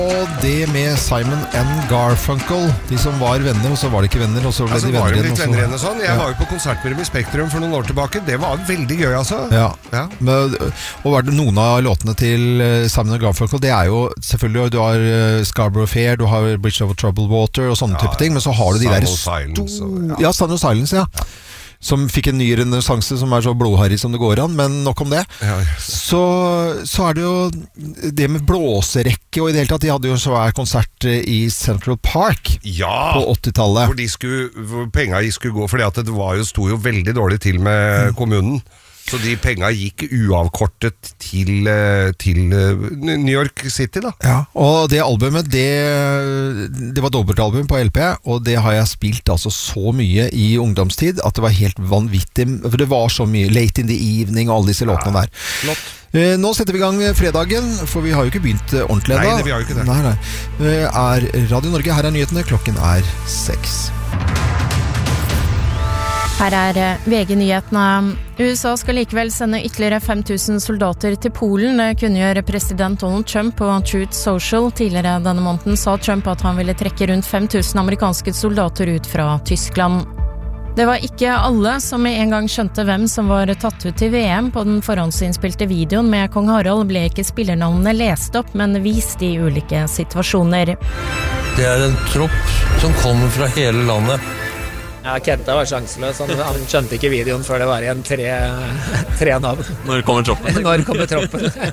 Og det med Simon and Garfunkel, de som var venner, og så var de ikke venner, og så ble de venner igjen. Venner igjen og sånn. Jeg var jo på konsert med dem i Spektrum for noen år tilbake. Det var veldig gøy, altså. Ja. Men, og var det noen av låtene til Simon and Garfunkel, det er jo selvfølgelig, du har Scarborough Fair, du har Bridge over Troubled Water og sånne type ting, men så har du de der Sound of Silence, ja. Som fikk en ny renessanse som er så blodharrig som det går an, men nok om det. Så er det jo det med blåserekke, og i det hele tatt, de hadde jo så konsert i Central Park på 80-tallet. Hvor penga skulle gå, fordi at det sto jo veldig dårlig til med kommunen. Så de penga gikk uavkortet til New York City da. Ja, og det albumet, det var dobbeltalbum på LP, og det har jeg spilt altså så mye i ungdomstid, at det var helt vanvittig, for det var så mye Late in the Evening og alle disse låtene der. Flott. Nå setter vi i gang fredagen, for vi har jo ikke begynt ordentlig enda. Nei, vi har jo ikke det. Nei. Er Radio Norge, her er nyhetene, klokken er 6. Her er VG-nyhetene. USA skal likevel sende ytterligere 5000 soldater til Polen, kunngjør president Donald Trump på Truth Social. Tidligere denne måneden sa Trump at han ville trekke rundt 5000 amerikanske soldater ut fra Tyskland. Det var ikke alle som med en gang skjønte hvem som var tatt ut til VM. På den forhåndsinnspilte videoen med Kong Harald ble ikke spillernavnene lest opp, men vist i ulike situasjoner. Det er en tropp som kommer fra hele landet. Ja, Kenta var sjanseløs. Han skjønte ikke videoen før det var igjen tre navn. Når kommer troppen? Når kommer troppen?